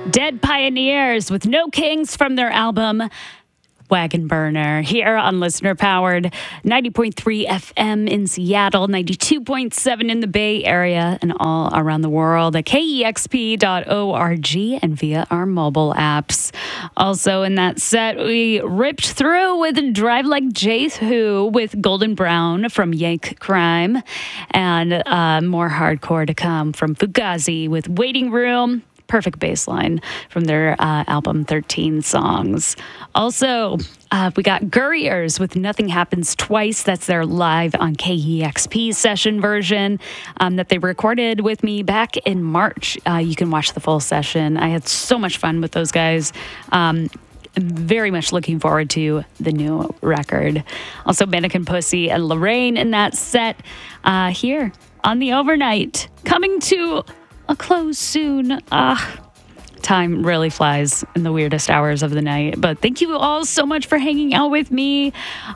Dead Pioneers with No Kings from their album Wagon Burner here on Listener Powered 90.3 FM in Seattle, 92.7 in the Bay Area, and all around the world at kexp.org and via our mobile apps. Also in that set, we ripped through with Drive Like Jehu with Golden Brown from Yank Crime, and more hardcore to come from Fugazi with Waiting Room. Perfect bass line from their album 13 Songs. Also, we got Gurriers with Nothing Happens Twice. That's their live on KEXP session version that they recorded with me back in March. You can watch the full session. I had so much fun with those guys. I'm very much looking forward to the new record. Also, Mannequin Pussy and Lorraine in that set here on the Overnight. Coming to a close soon. Time really flies in the weirdest hours of the night. But thank you all so much for hanging out with me.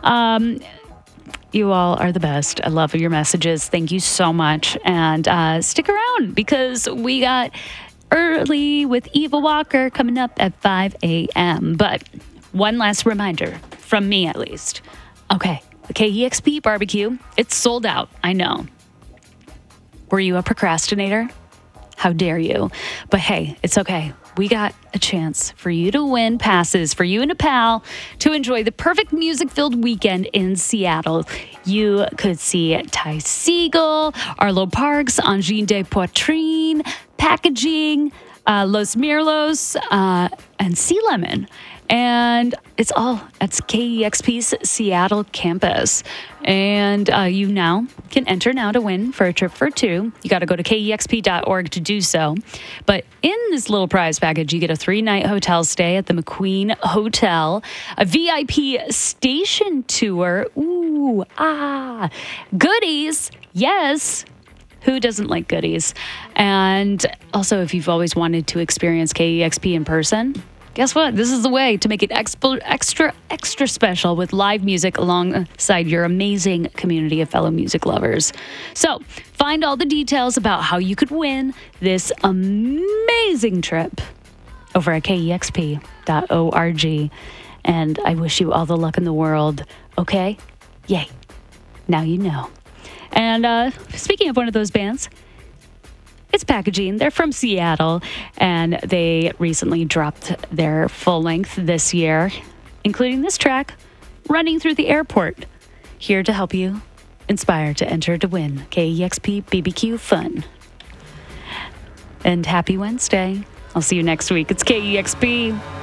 You all are the best. I love your messages. Thank you so much. And stick around because we got Early with Eva Walker coming up at 5 a.m. But one last reminder, from me at least. Okay, the KEXP barbecue, it's sold out. I know. Were you a procrastinator? How dare you? But hey, it's okay. We got a chance for you to win passes for you and a pal to enjoy the perfect music-filled weekend in Seattle. You could see Ty Segall, Arlo Parks, Angine de Poitrine, Packaging, Los Mirlos, and Sea Lemon. And it's all at KEXP's Seattle campus. And you now can enter now to win for a trip for two. You got to go to KEXP.org to do so. But in this little prize package, you get a 3-night hotel stay at the McQueen Hotel, a VIP station tour. Ooh, goodies. Yes. Who doesn't like goodies? And also, if you've always wanted to experience KEXP in person, guess what? This is the way to make it extra special with live music alongside your amazing community of fellow music lovers. So find all the details about how you could win this amazing trip over at kexp.org. And I wish you all the luck in the world. Okay? Yay. Now you know. And speaking of one of those bands, it's Packaging. They're from Seattle, and they recently dropped their full length this year, including this track, Running Through the Airport. Here to help you inspire to enter to win KEXP BBQ Fun. And happy Wednesday. I'll see you next week. It's KEXP.